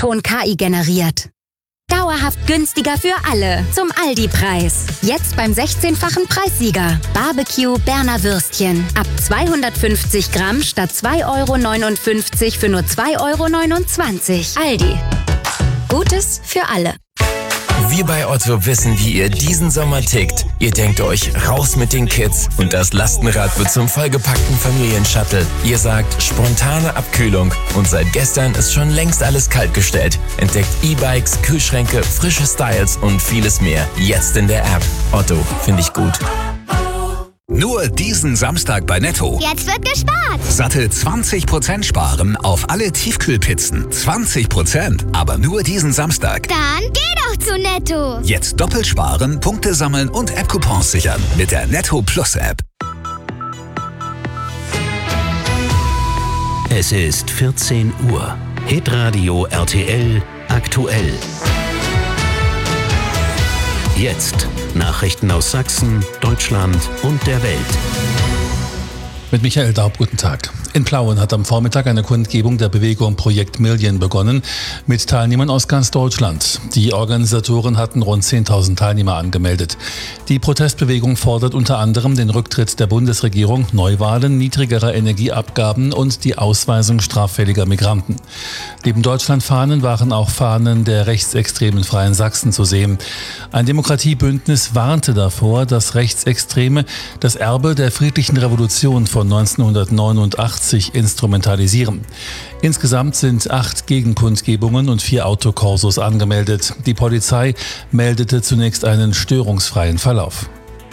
Ton KI generiert. Dauerhaft günstiger für alle. Zum Aldi-Preis. Jetzt beim 16-fachen Preissieger. Barbecue Berner Würstchen. Ab 250 Gramm statt 2,59 € für nur 2,29 €. Aldi. Gutes für alle. Wir bei Otto wissen, wie ihr diesen Sommer tickt. Ihr denkt euch, raus mit den Kids und das Lastenrad wird zum vollgepackten Familienshuttle. Ihr sagt, spontane Abkühlung und seit gestern ist schon längst alles kaltgestellt. Entdeckt E-Bikes, Kühlschränke, frische Styles und vieles mehr. Jetzt in der App. Otto, finde ich gut. Nur diesen Samstag bei Netto. Jetzt wird gespart. Satte 20% sparen auf alle Tiefkühlpizzen. 20%, aber nur diesen Samstag. Dann geh doch zu Netto. Jetzt doppelt sparen, Punkte sammeln und App-Coupons sichern mit der Netto Plus App. Es ist 14 Uhr. Hitradio RTL aktuell. Jetzt Nachrichten aus Sachsen, Deutschland und der Welt. Mit Michael Daub, guten Tag. In Plauen hat am Vormittag eine Kundgebung der Bewegung Projekt Million begonnen, mit Teilnehmern aus ganz Deutschland. Die Organisatoren hatten rund 10.000 Teilnehmer angemeldet. Die Protestbewegung fordert unter anderem den Rücktritt der Bundesregierung, Neuwahlen, niedrigere Energieabgaben und die Ausweisung straffälliger Migranten. Neben Deutschlandfahnen waren auch Fahnen der rechtsextremen Freien Sachsen zu sehen. Ein Demokratiebündnis warnte davor, dass Rechtsextreme das Erbe der friedlichen Revolution von 1989 instrumentalisieren. Insgesamt sind 8 Gegenkundgebungen und 4 Autokorsos angemeldet. Die Polizei meldete zunächst einen störungsfreien Verlauf.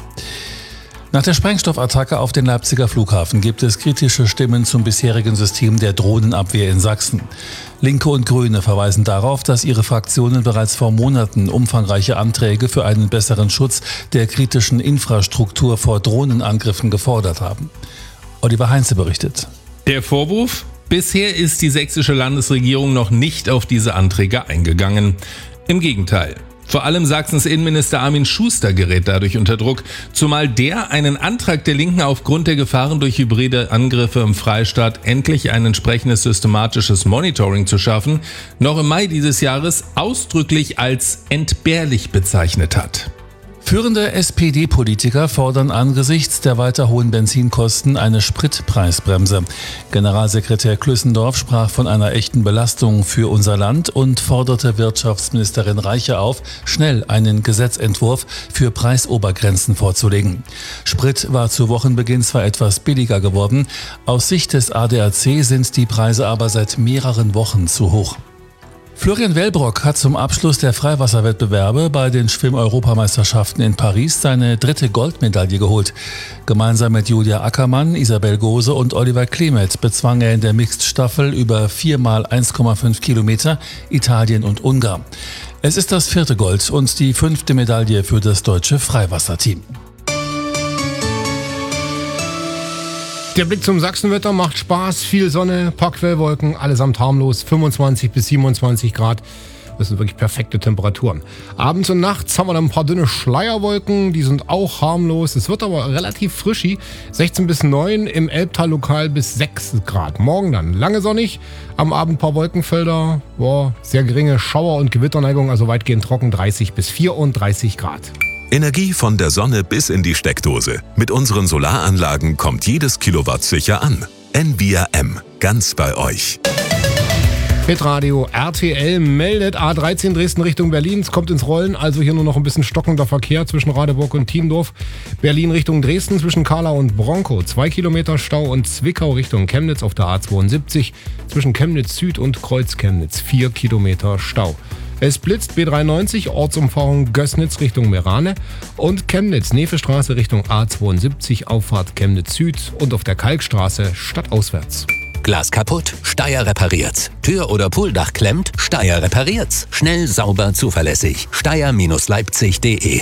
Nach der Sprengstoffattacke auf den Leipziger Flughafen gibt es kritische Stimmen zum bisherigen System der Drohnenabwehr in Sachsen. Linke und Grüne verweisen darauf, dass ihre Fraktionen bereits vor Monaten umfangreiche Anträge für einen besseren Schutz der kritischen Infrastruktur vor Drohnenangriffen gefordert haben. Oliver Heinze berichtet. Der Vorwurf? Bisher ist die sächsische Landesregierung noch nicht auf diese Anträge eingegangen. Im Gegenteil. Vor allem Sachsens Innenminister Armin Schuster gerät dadurch unter Druck, zumal der einen Antrag der Linken aufgrund der Gefahren durch hybride Angriffe im Freistaat endlich ein entsprechendes systematisches Monitoring zu schaffen, noch im Mai dieses Jahres ausdrücklich als entbehrlich bezeichnet hat. Führende SPD-Politiker fordern angesichts der weiter hohen Benzinkosten eine Spritpreisbremse. Generalsekretär Klüssendorf sprach von einer echten Belastung für unser Land und forderte Wirtschaftsministerin Reiche auf, schnell einen Gesetzentwurf für Preisobergrenzen vorzulegen. Sprit war zu Wochenbeginn zwar etwas billiger geworden, aus Sicht des ADAC sind die Preise aber seit mehreren Wochen zu hoch. Florian Wellbrock hat zum Abschluss der Freiwasserwettbewerbe bei den Schwimm-Europameisterschaften in Paris seine 3. Goldmedaille geholt. Gemeinsam mit Julia Ackermann, Isabel Gose und Oliver Klemet bezwang er in der Mixed-Staffel über 4 mal 1,5 Kilometer Italien und Ungarn. Es ist das 4. Gold und die 5. Medaille für das deutsche Freiwasserteam. Der Blick zum Sachsenwetter macht Spaß, viel Sonne, paar Quellwolken, allesamt harmlos, 25 bis 27 Grad. Das sind wirklich perfekte Temperaturen. Abends und nachts haben wir dann ein paar dünne Schleierwolken, die sind auch harmlos. Es wird aber relativ frischi, 16 bis 9, im Elbtal lokal bis 6 Grad. Morgen dann lange sonnig, am Abend ein paar Wolkenfelder, sehr geringe Schauer- und Gewitterneigung, also weitgehend trocken, 30 bis 34 Grad. Energie von der Sonne bis in die Steckdose. Mit unseren Solaranlagen kommt jedes Kilowatt sicher an. Envia M. Ganz bei euch. Hitradio RTL meldet A13 Dresden Richtung Berlin. Es kommt ins Rollen, also hier nur noch ein bisschen stockender Verkehr zwischen Radeburg und Thiendorf. Berlin Richtung Dresden zwischen Kahlau und Bronkow. 2 Kilometer Stau und Zwickau Richtung Chemnitz auf der A72. Zwischen Chemnitz Süd und Kreuz Chemnitz 4 Kilometer Stau. Es blitzt B93, Ortsumfahrung Gößnitz Richtung Merane und Chemnitz, Nefestraße Richtung A72, Auffahrt Chemnitz Süd und auf der Kalkstraße stadtauswärts. Glas kaputt? Steyr repariert's. Tür oder Pooldach klemmt? Steyr repariert's. Schnell, sauber, zuverlässig. Steyr-Leipzig.de.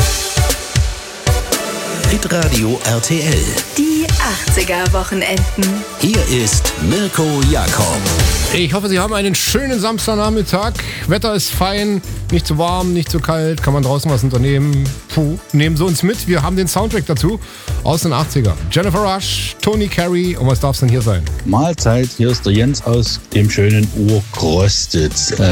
Hitradio RTL. Die 80er-Wochenenden. Hier ist Mirko Jakob. Ich hoffe, Sie haben einen schönen Samstagnachmittag. Wetter ist fein, nicht zu warm, nicht zu kalt, kann man draußen was unternehmen. Nehmen Sie uns mit, wir haben den Soundtrack dazu aus den 80er. Jennifer Rush, Tony Carey und was darf es denn hier sein? Mahlzeit, hier ist der Jens aus dem schönen Urkrostitz.